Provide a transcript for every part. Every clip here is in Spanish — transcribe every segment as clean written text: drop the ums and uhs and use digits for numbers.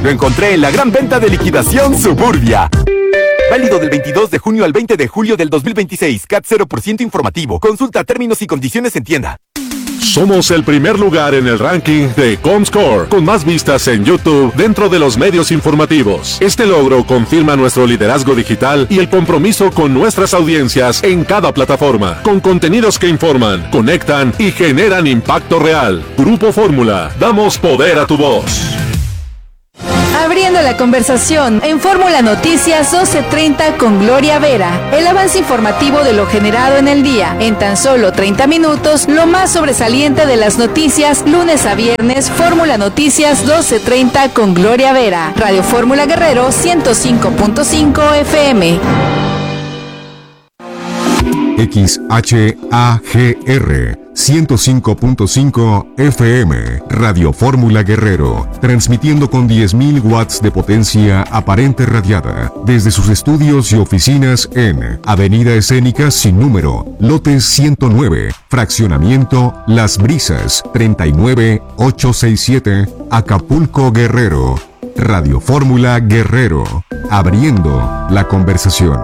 Lo encontré en la gran venta de liquidación Suburbia. Válido del 22 de junio al 20 de julio del 2026. CAT 0% informativo. Consulta términos y condiciones en tienda. Somos el primer lugar en el ranking de Comscore, con más vistas en YouTube dentro de los medios informativos. Este logro confirma nuestro liderazgo digital y el compromiso con nuestras audiencias en cada plataforma, con contenidos que informan, conectan y generan impacto real. Grupo Fórmula, damos poder a tu voz. Abriendo la conversación en Fórmula Noticias 12:30 con Gloria Vera. El avance informativo de lo generado en el día. En tan solo 30 minutos, lo más sobresaliente de las noticias, lunes a viernes, Fórmula Noticias 12:30 con Gloria Vera. Radio Fórmula Guerrero 105.5 FM. XHAGR 105.5 FM, Radio Fórmula Guerrero, transmitiendo con 10.000 watts de potencia aparente radiada, desde sus estudios y oficinas en Avenida Escénica sin número, lote 109, fraccionamiento Las Brisas, 39867, Acapulco, Guerrero. Radio Fórmula Guerrero, abriendo la conversación.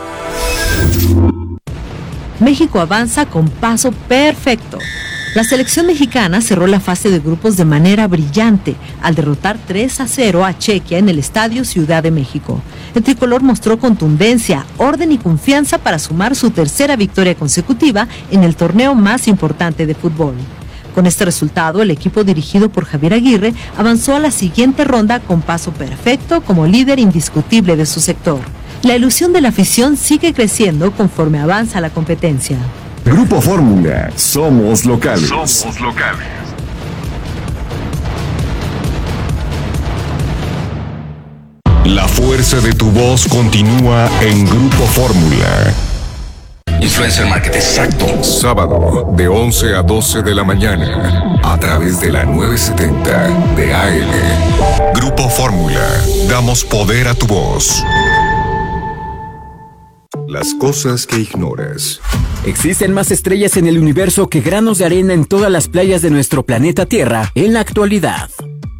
México avanza con paso perfecto. La selección mexicana cerró la fase de grupos de manera brillante al derrotar 3-0 a Chequia en el Estadio Ciudad de México. El tricolor mostró contundencia, orden y confianza para sumar su tercera victoria consecutiva en el torneo más importante de fútbol. Con este resultado, el equipo dirigido por Javier Aguirre avanzó a la siguiente ronda con paso perfecto como líder indiscutible de su sector. La ilusión de la afición sigue creciendo conforme avanza la competencia. Grupo Fórmula, somos locales. Somos locales. La fuerza de tu voz continúa en Grupo Fórmula. Influencer Marketing. Exacto. Sábado, de 11 a 12 de la mañana, a través de la 970 de AM. Grupo Fórmula, damos poder a tu voz. Las cosas que ignoras. Existen más estrellas en el universo que granos de arena en todas las playas de nuestro planeta Tierra en la actualidad.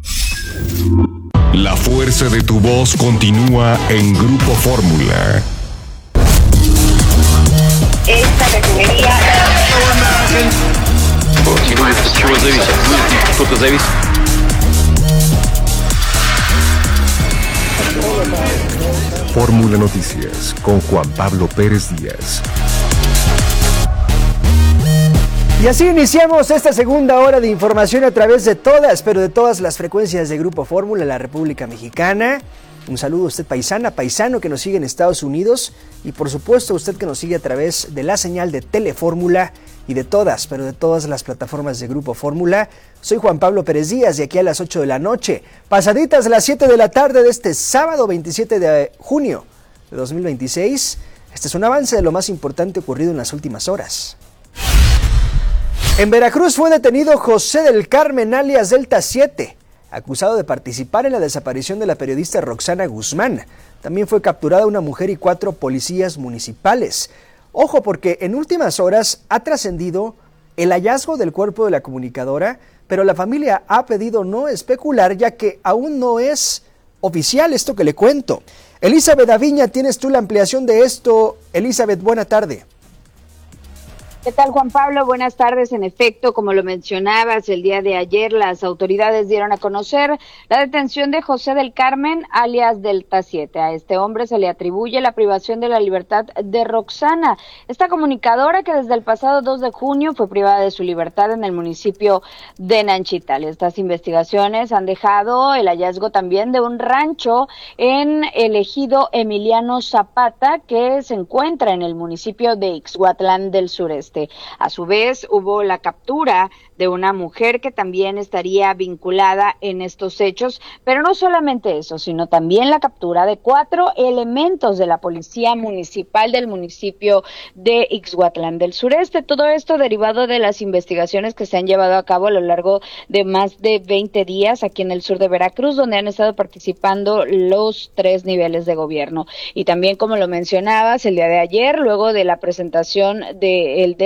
La fuerza de tu voz continúa en Grupo Fórmula. Esta refinería... Fórmula Noticias con Juan Pablo Pérez Díaz. Y así iniciamos esta segunda hora de información a través de todas, pero de todas las frecuencias de Grupo Fórmula en la República Mexicana. Un saludo a usted paisano que nos sigue en Estados Unidos y por supuesto a usted que nos sigue a través de la señal de Telefórmula y de todas, pero de todas las plataformas de Grupo Fórmula. Soy Juan Pablo Pérez Díaz y aquí a las 8 de la noche, pasaditas las 7 de la tarde de este sábado 27 de junio de 2026. Este es un avance de lo más importante ocurrido en las últimas horas. En Veracruz fue detenido José del Carmen alias Delta 7, acusado de participar en la desaparición de la periodista Roxana Guzmán. También fue capturada una mujer y 4 policías municipales. Ojo, porque en últimas horas ha trascendido el hallazgo del cuerpo de la comunicadora, pero la familia ha pedido no especular, ya que aún no es oficial esto que le cuento. Elizabeth Aviña, tienes tú la ampliación de esto. Elizabeth, buena tarde. ¿Qué tal, Juan Pablo? Buenas tardes. En efecto, como lo mencionabas, el día de ayer las autoridades dieron a conocer la detención de José del Carmen, alias Delta 7. A este hombre se le atribuye la privación de la libertad de Roxana, esta comunicadora que desde el pasado 2 de junio fue privada de su libertad en el municipio de Nanchital. Estas investigaciones han dejado el hallazgo también de un rancho en el ejido Emiliano Zapata, que se encuentra en el municipio de Ixhuatlán del Sureste. A su vez, hubo la captura de una mujer que también estaría vinculada en estos hechos, pero no solamente eso, sino también la captura de 4 elementos de la policía municipal del municipio de Ixhuatlán del Sureste. Todo esto derivado de las investigaciones que se han llevado a cabo a lo largo de más de 20 días aquí en el sur de Veracruz, donde han estado participando los 3 niveles de gobierno. Y también, como lo mencionabas, el día de ayer, luego de la presentación del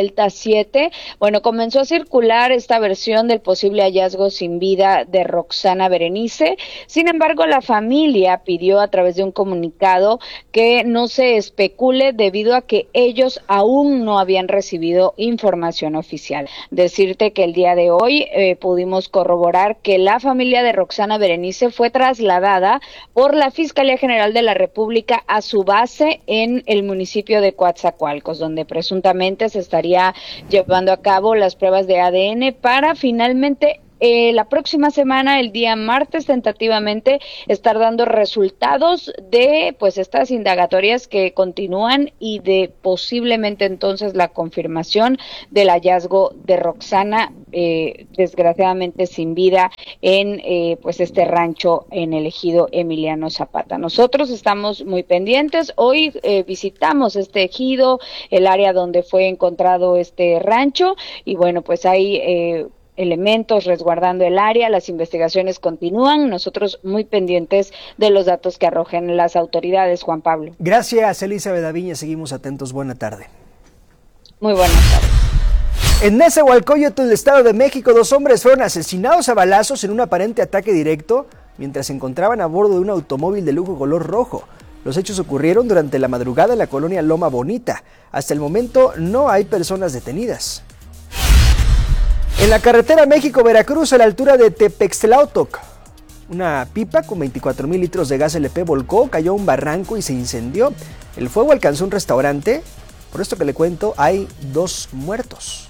Delta 7. Bueno, comenzó a circular esta versión del posible hallazgo sin vida de Roxana Berenice. Sin embargo, la familia pidió a través de un comunicado que no se especule debido a que ellos aún no habían recibido información oficial. Decirte que el día de hoy pudimos corroborar que la familia de Roxana Berenice fue trasladada por la Fiscalía General de la República a su base en el municipio de Coatzacoalcos, donde presuntamente se estaría llevando a cabo las pruebas de ADN para finalmente la próxima semana, el día martes, tentativamente, estar dando resultados de pues estas indagatorias que continúan y de posiblemente entonces la confirmación del hallazgo de Roxana, desgraciadamente sin vida, en pues este rancho en el ejido Emiliano Zapata. Nosotros estamos muy pendientes. Hoy visitamos este ejido, el área donde fue encontrado este rancho, y bueno, pues hay elementos resguardando el área, las investigaciones continúan, nosotros muy pendientes de los datos que arrojen las autoridades, Juan Pablo. Gracias, Elizabeth Aviña, seguimos atentos, buena tarde. Muy buenas tardes. En Nezahualcóyotl, el Estado de México, 2 hombres fueron asesinados a balazos en un aparente ataque directo mientras se encontraban a bordo de un automóvil de lujo color rojo. Los hechos ocurrieron durante la madrugada en la colonia Loma Bonita. Hasta el momento no hay personas detenidas. En la carretera México-Veracruz, a la altura de Tepextlautoc, una pipa con 24,000 litros de gas LP volcó, cayó a un barranco y se incendió. El fuego alcanzó un restaurante. Por esto que le cuento, hay 2 muertos.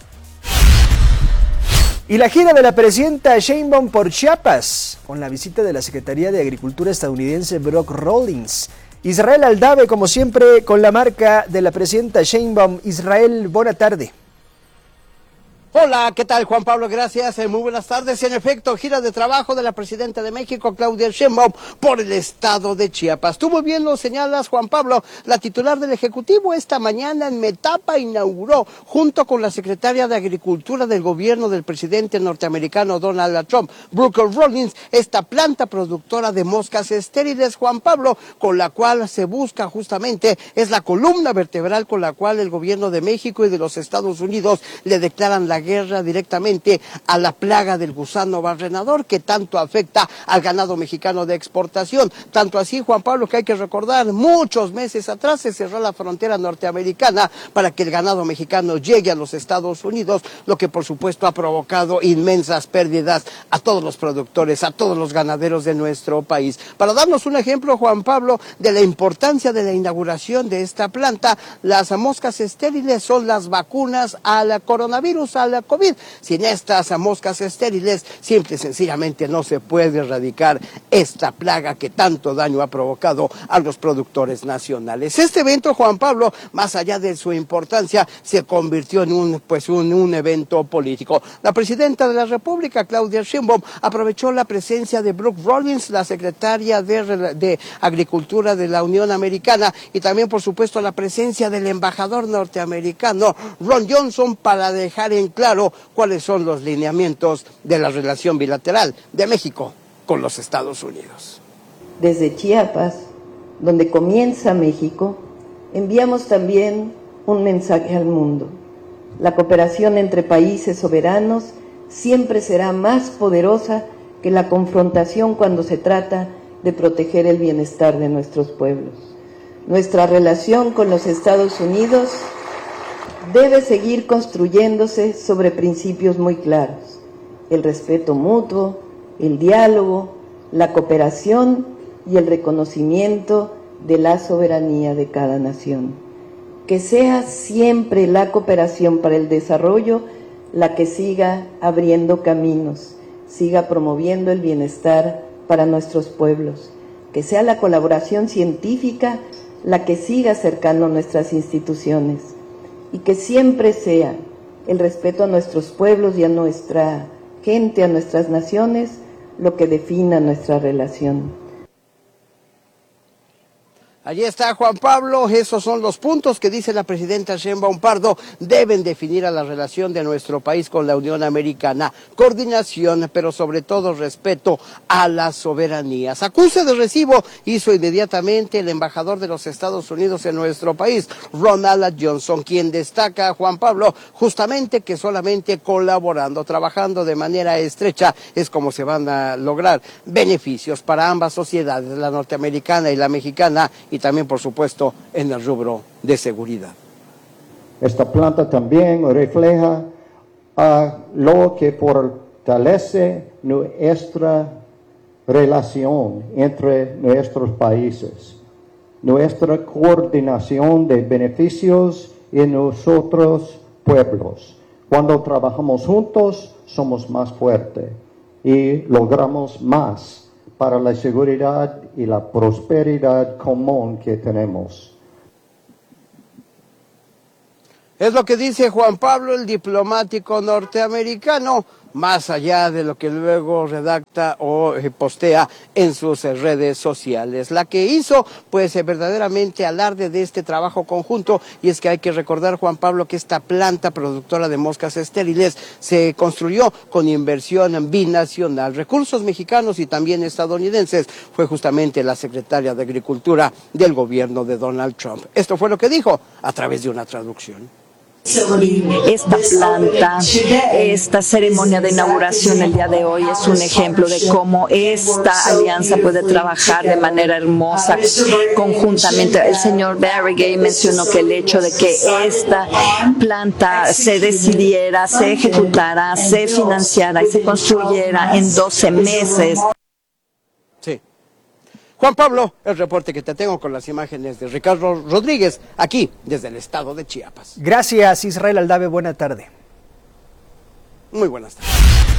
Y la gira de la presidenta Sheinbaum por Chiapas, con la visita de la Secretaría de Agricultura estadounidense Brock Rawlings. Israel Aldave, como siempre, con la marca de la presidenta Sheinbaum. Israel, buena tarde. Hola, ¿qué tal, Juan Pablo? Gracias, muy buenas tardes. En efecto, gira de trabajo de la presidenta de México, Claudia Sheinbaum, por el estado de Chiapas. Tú muy bien lo señalas, Juan Pablo, la titular del Ejecutivo esta mañana en Metapa inauguró, junto con la secretaria de Agricultura del gobierno del presidente norteamericano Donald Trump, Brooke Rawlings, esta planta productora de moscas estériles, Juan Pablo, con la cual se busca justamente, es la columna vertebral con la cual el gobierno de México y de los Estados Unidos le declaran la guerra directamente a la plaga del gusano barrenador que tanto afecta al ganado mexicano de exportación. Tanto así, Juan Pablo, que hay que recordar, muchos meses atrás se cerró la frontera norteamericana para que el ganado mexicano llegue a los Estados Unidos, lo que por supuesto ha provocado inmensas pérdidas a todos los productores, a todos los ganaderos de nuestro país. Para darnos un ejemplo, Juan Pablo, de la importancia de la inauguración de esta planta, las moscas estériles son las vacunas al coronavirus, al COVID. Sin estas moscas estériles, simple y sencillamente no se puede erradicar esta plaga que tanto daño ha provocado a los productores nacionales. Este evento, Juan Pablo, más allá de su importancia, se convirtió en un evento político. La presidenta de la República, Claudia Sheinbaum, aprovechó la presencia de Brooke Rawlings, la secretaria de Agricultura de la Unión Americana, y también, por supuesto, la presencia del embajador norteamericano, Ron Johnson, para dejar en claro cuáles son los lineamientos de la relación bilateral de México con los Estados Unidos. Desde Chiapas, donde comienza México, enviamos también un mensaje al mundo. La cooperación entre países soberanos siempre será más poderosa que la confrontación cuando se trata de proteger el bienestar de nuestros pueblos. Nuestra relación con los Estados Unidos debe seguir construyéndose sobre principios muy claros: el respeto mutuo, el diálogo, la cooperación y el reconocimiento de la soberanía de cada nación. Que sea siempre la cooperación para el desarrollo la que siga abriendo caminos, siga promoviendo el bienestar para nuestros pueblos. Que sea la colaboración científica la que siga acercando nuestras instituciones. Y que siempre sea el respeto a nuestros pueblos y a nuestra gente, a nuestras naciones, lo que defina nuestra relación. Allí está Juan Pablo, esos son los puntos que dice la presidenta Sheinbaum Pardo deben definir a la relación de nuestro país con la Unión Americana. Coordinación, pero sobre todo respeto a las soberanías. Acuse de recibo hizo inmediatamente el embajador de los Estados Unidos en nuestro país, Ronald Johnson, quien destaca a Juan Pablo justamente que solamente colaborando, trabajando de manera estrecha es como se van a lograr beneficios para ambas sociedades, la norteamericana y la mexicana, y también, por supuesto, en el rubro de seguridad. Esta planta también refleja lo que fortalece nuestra relación entre nuestros países, nuestra coordinación de beneficios en nosotros pueblos. Cuando trabajamos juntos, somos más fuertes y logramos más para la seguridad y la prosperidad común que tenemos. Es lo que dice Juan Pablo, el diplomático norteamericano, más allá de lo que luego redacta o postea en sus redes sociales. La que hizo, pues, verdaderamente alarde de este trabajo conjunto, y es que hay que recordar, Juan Pablo, que esta planta productora de moscas estériles se construyó con inversión binacional, recursos mexicanos y también estadounidenses. Fue justamente la secretaria de Agricultura del gobierno de Donald Trump. Esto fue lo que dijo a través de una traducción. Esta planta, esta ceremonia de inauguración el día de hoy es un ejemplo de cómo esta alianza puede trabajar de manera hermosa conjuntamente. El señor Barrigay mencionó que el hecho de que esta planta se decidiera, se ejecutara, se financiara y se construyera en 12 meses. Sí. Juan Pablo, el reporte que te tengo con las imágenes de Ricardo Rodríguez, aquí desde el estado de Chiapas. Gracias, Israel Aldave, buena tarde. Muy buenas tardes.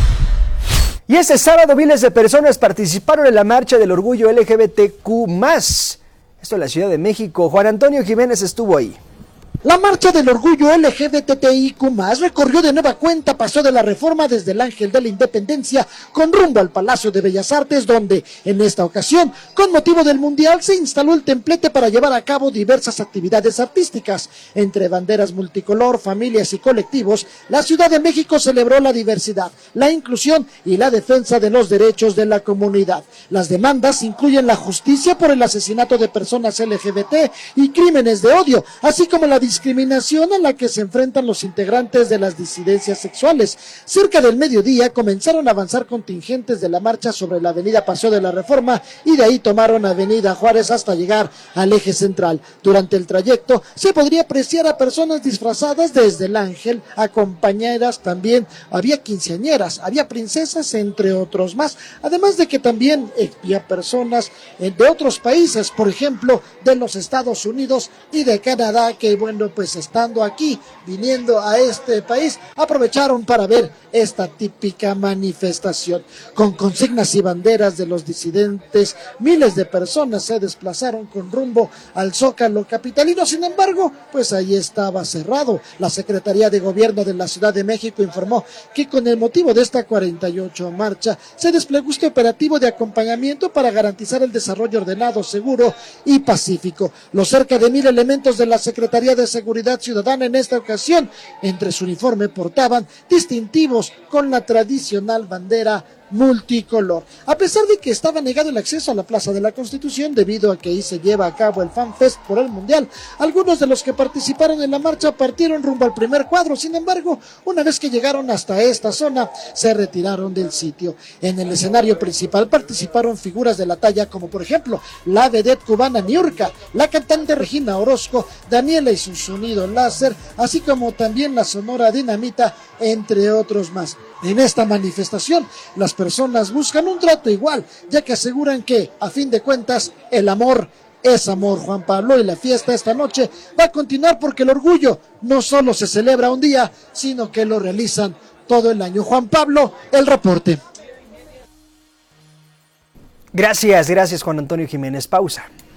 Y este sábado miles de personas participaron en la marcha del orgullo LGBTQ+. Esto en la Ciudad de México. Juan Antonio Jiménez estuvo ahí. La marcha del orgullo LGBTIQ+, recorrió de nueva cuenta Paseo de la Reforma desde el Ángel de la Independencia con rumbo al Palacio de Bellas Artes, donde en esta ocasión, con motivo del Mundial, se instaló el templete para llevar a cabo diversas actividades artísticas. Entre banderas multicolor, familias y colectivos, la Ciudad de México celebró la diversidad, la inclusión y la defensa de los derechos de la comunidad. Las demandas incluyen la justicia por el asesinato de personas LGBT y crímenes de odio, así como la discriminación a la que se enfrentan los integrantes de las disidencias sexuales. Cerca del mediodía comenzaron a avanzar contingentes de la marcha sobre la avenida Paseo de la Reforma y de ahí tomaron avenida Juárez hasta llegar al eje central. Durante el trayecto se podría apreciar a personas disfrazadas desde el Ángel, a compañeras también, había quinceañeras, había princesas, entre otros más, además de que también había personas de otros países, por ejemplo, de los Estados Unidos y de Canadá, que bueno, pues estando aquí, viniendo a este país, aprovecharon para ver esta típica manifestación. Con consignas y banderas de los disidentes, miles de personas se desplazaron con rumbo al Zócalo capitalino. Sin embargo, pues ahí estaba cerrado. La Secretaría de Gobierno de la Ciudad de México informó que con el motivo de esta 48 marcha, se desplegó este operativo de acompañamiento para garantizar el desarrollo ordenado, seguro y pacífico. Los cerca de 1,000 elementos de la Secretaría de Seguridad Ciudadana en esta ocasión, entre su uniforme portaban distintivos con la tradicional bandera multicolor. A pesar de que estaba negado el acceso a la Plaza de la Constitución debido a que ahí se lleva a cabo el Fan Fest por el Mundial, algunos de los que participaron en la marcha partieron rumbo al primer cuadro. Sin embargo, una vez que llegaron hasta esta zona, se retiraron del sitio. En el escenario principal participaron figuras de la talla como por ejemplo la vedette cubana Niurka, la cantante Regina Orozco, Daniela y su sonido láser, así como también la Sonora Dinamita, entre otros más. En esta manifestación, las personas buscan un trato igual, ya que aseguran que, a fin de cuentas, el amor es amor, Juan Pablo, y la fiesta esta noche va a continuar porque el orgullo no solo se celebra un día, sino que lo realizan todo el año. Juan Pablo, el reporte. Gracias Juan Antonio Jiménez. Pausa.